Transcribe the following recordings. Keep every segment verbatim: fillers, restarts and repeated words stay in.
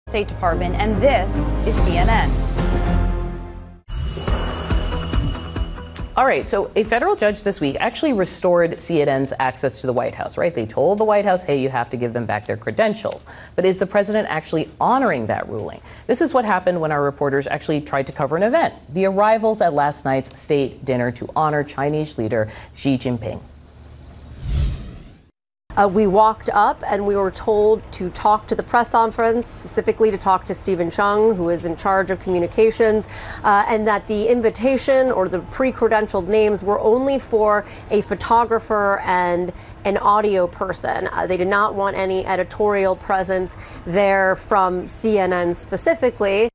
State Department, and this is C N N. All right, so a federal judge this week actually restored C N N's access to the White House, right? They told the White House, hey, you have to give them back their credentials. But is the president actually honoring that ruling? This is what happened when our reporters actually tried to cover an event, the arrivals at last night's state dinner to honor Chinese leader Xi Jinping. Uh, we walked up and we were told to talk to the press conference, specifically to talk to Stephen Chung, who is in charge of communications, uh, and that the invitation or the pre-credentialed names were only for a photographer and an audio person. Uh, they did not want any editorial presence there from C N N specifically.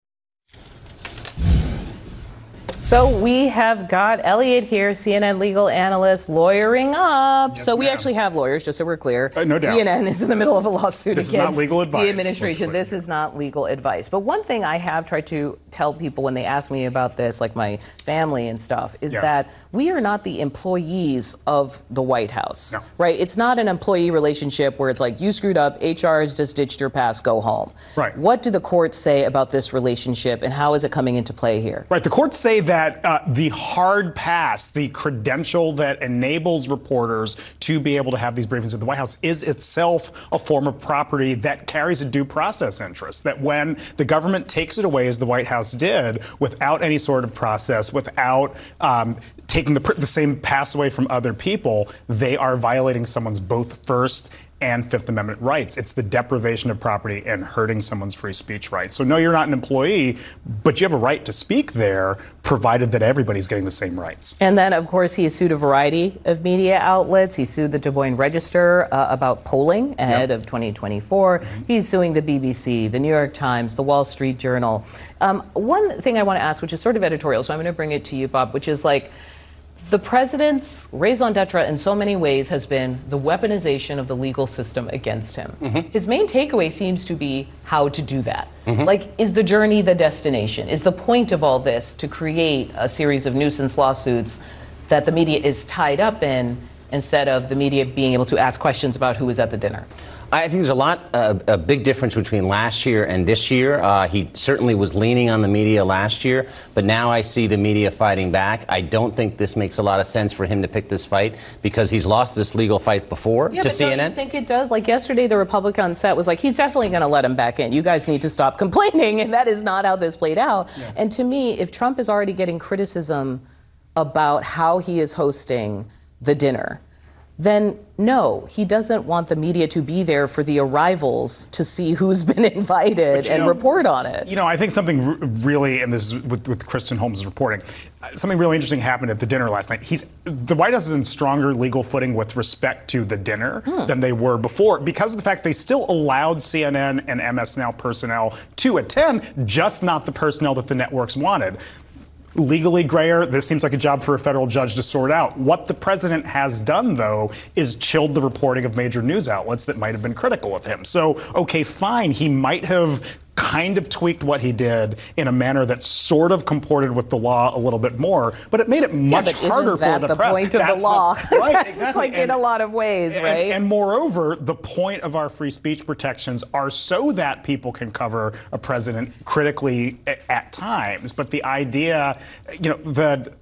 So we have got Elliot here, C N N legal analyst, lawyering up. Yes, so we ma'am. actually have lawyers, just so we're clear. Uh, no doubt. C N N is in the middle of a lawsuit This against is not legal advice. the administration. This is not legal advice. But one thing I have tried to tell people when they ask me about this, like my family and stuff, is Yeah. that we are not the employees of the White House, No. right? It's not an employee relationship where it's like you screwed up, H R has just ditched your pass, go home. Right. What do the courts say about this relationship and how is it coming into play here? Right. The courts say that uh, the hard pass, the credential that enables reporters to be able to have these briefings at the White House, is itself a form of property that carries a due process interest. That when the government takes it away, as the White House did, without any sort of process, without um, taking the, the same pass away from other people, they are violating someone's both First and Fifth Amendment rights. It's the deprivation of property and hurting someone's free speech rights. So no, you're not an employee, but you have a right to speak there, provided that everybody's getting the same rights. And then, of course, he has sued a variety of media outlets. He sued the Des Moines Register uh, about polling ahead yep. of twenty twenty-four. Mm-hmm. He's suing the B B C, the New York Times, the Wall Street Journal. Um, one thing I want to ask, which is sort of editorial, so I'm going to bring it to you, Bob, which is like, the president's raison d'etre in so many ways has been the weaponization of the legal system against him. Mm-hmm. His main takeaway seems to be how to do that. Mm-hmm. Like, is the journey the destination? Is the point of all this to create a series of nuisance lawsuits that the media is tied up in instead of the media being able to ask questions about who was at the dinner? I think there's a lot, uh, a big difference between last year and this year. Uh, he certainly was leaning on the media last year, but now I see the media fighting back. I don't think this makes a lot of sense for him to pick this fight because he's lost this legal fight before yeah, to but C N N. Don't you think it does? Like yesterday, the Republican on set was like, he's definitely going to let him back in. You guys need to stop complaining, and that is not how this played out. Yeah. And to me, if Trump is already getting criticism about how he is hosting the dinner, then no, he doesn't want the media to be there for the arrivals to see who's been invited and know, report on it. You know, I think something r- really, and this is with, with Kristen Holmes' reporting, uh, something really interesting happened at the dinner last night. He's the White House is in stronger legal footing with respect to the dinner hmm. than they were before because of the fact they still allowed C N N and M S N L personnel to attend, just not the personnel that the networks wanted. Legally, Grayer, this seems like a job for a federal judge to sort out. What the president has done, though, is chilled the reporting of major news outlets that might have been critical of him. So, okay, fine, he might have kind of tweaked what he did in a manner that sort of comported with the law a little bit more, but it made it much yeah, but harder isn't that for the, the press. Point of That's the law. The, right, That's exactly. like and, in a lot of ways, and, right? And moreover, the point of our free speech protections are so that people can cover a president critically at, at times. But the idea, you know, the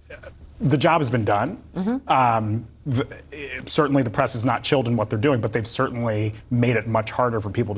the job has been done. Mm-hmm. Um, the, it, certainly, the press is not chilled in what they're doing, but they've certainly made it much harder for people to